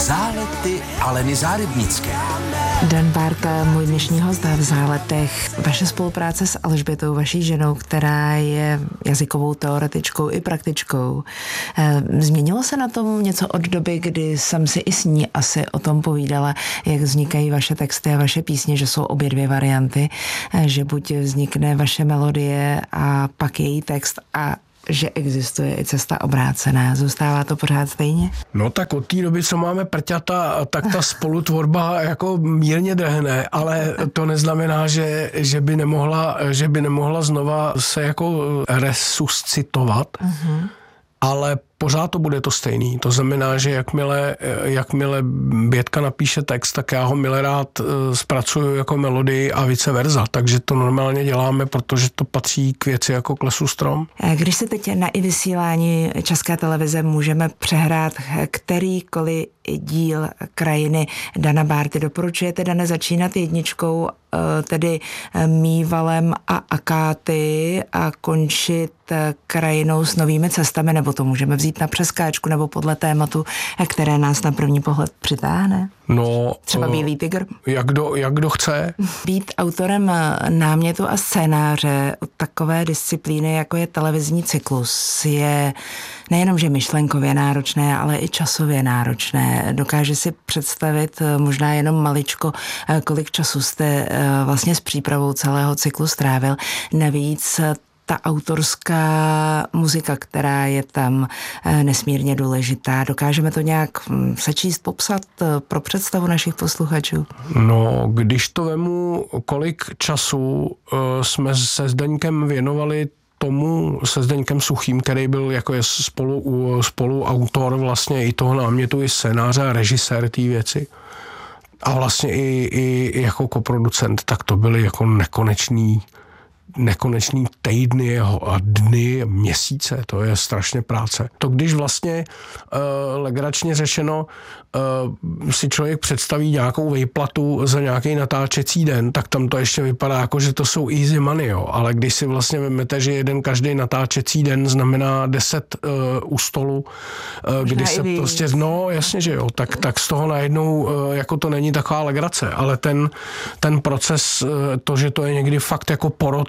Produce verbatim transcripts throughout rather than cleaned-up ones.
Zálety Aleny Zárybnické. Dan Bárta, můj dnešní host v Záletech. Vaše spolupráce s Alžbětou, vaší ženou, která je jazykovou teoretičkou i praktičkou. Změnilo se na tom něco od doby, kdy jsem si i s ní asi o tom povídala, jak vznikají vaše texty a vaše písně, že jsou obě dvě varianty, že buď vznikne vaše melodie a pak její text a že existuje i cesta obrácená. Zůstává to pořád stejně? No tak od té doby, co máme prťata, tak ta spolutvorba jako mírně drhne, ale to neznamená, že, že, by, nemohla, že by nemohla znova se jako resuscitovat, uh-huh. ale pořád to bude to stejný. To znamená, že jakmile, jakmile Bětka napíše text, tak já ho milé rád zpracuju jako melodii a vice versa. Takže to normálně děláme, protože to patří k věci jako k lesu strom. Když se teď na i vysílání České televize můžeme přehrát kterýkoliv díl Krajiny Dana Bárty, doporučujete, Dane, začínat jedničkou, tedy Mývalem a Akáty a končit Krajinou s novými cestami, nebo to můžeme vzít na přeskáčku, nebo podle tématu, které nás na první pohled přitáhne? No, třeba Bílý tygr? Jak kdo, jak kdo chce. Být autorem námětu a scénáře od takové disciplíny, jako je televizní cyklus, je nejenom, že myšlenkově náročné, ale i časově náročné. Dokáže si představit možná jenom maličko, kolik času jste vlastně s přípravou celého cyklu strávil. Navíc ta autorská muzika, která je tam nesmírně důležitá. Dokážeme to nějak sečíst, popsat pro představu našich posluchačů? No, když to vemu, kolik času jsme se Zdeňkem věnovali tomu, se Zdeňkem Suchým, který byl jako je spolu, spoluautor vlastně i toho námětu, i scénáře a režisér té věci. A vlastně i, i jako koproducent, tak to byly jako nekonečný nekonečný týdny a dny, měsíce, to je strašně práce. To když vlastně uh, legračně řešeno uh, si člověk představí nějakou výplatu za nějaký natáčecí den, tak tam to ještě vypadá jako, že to jsou easy money, jo. Ale když si vlastně vezmete, že jeden každý natáčecí den znamená deset uh, u stolu, uh, kdy se prostě, no jasně, že jo, tak, tak z toho najednou uh, jako to není taková legrace, ale ten, ten proces, uh, to, že to je někdy fakt jako porod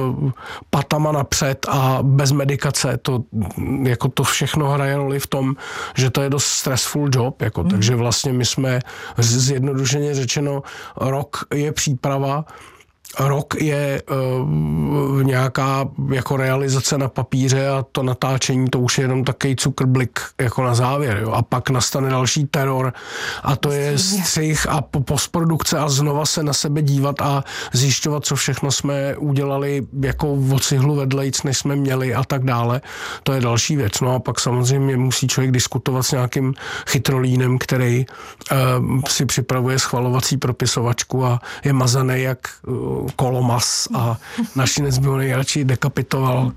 patama napřed a bez medikace, to, jako to všechno hraje roli v tom, že to je dost stressful job, jako, mm. takže vlastně my jsme zjednodušeně řečeno, rok je příprava, rok je uh, nějaká jako realizace na papíře a to natáčení, to už je jenom takový cukrblik jako na závěr. Jo? A pak nastane další teror a to je střih a postprodukce a znova se na sebe dívat a zjišťovat, co všechno jsme udělali jako o cihlu vedlejc, než jsme měli a tak dále. To je další věc. No a pak samozřejmě musí člověk diskutovat s nějakým chytrolínem, který uh, si připravuje schvalovací propisovačku a je mazaný jak uh, kolomas a našinec by ho nejradši dekapitoval.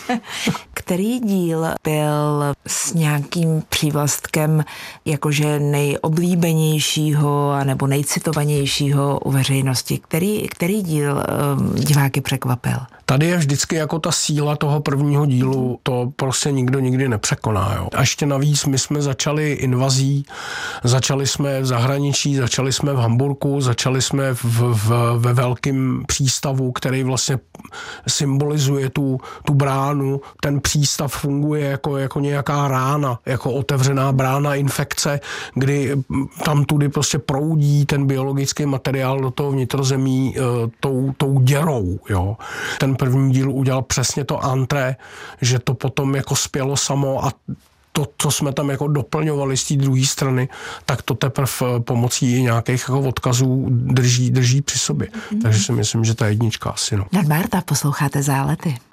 Který díl byl s nějakým přívlastkem jakože nejoblíbenějšího anebo nejcitovanějšího u veřejnosti? Který, který díl um, diváky překvapil? Tady je vždycky jako ta síla toho prvního dílu, to prostě nikdo nikdy nepřekoná. Jo. A ještě navíc my jsme začali invazí, začali jsme v zahraničí, začali jsme v Hamburku, začali jsme v, v, ve velkém přístavu, který vlastně symbolizuje tu, tu bránu. Ten přístav funguje jako, jako nějaká rána, jako otevřená brána infekce, kdy tam tudy prostě proudí ten biologický materiál do toho vnitrozemí e, tou, tou děrou. Jo. Ten první díl udělal přesně to antré, že to potom jako spělo samo a to, co jsme tam jako doplňovali z té druhé strany, tak to teprve pomocí nějakých jako odkazů drží, drží při sobě. Mm-hmm. Takže si myslím, že ta jednička asi. No. Dan Bárta, posloucháte Zálety.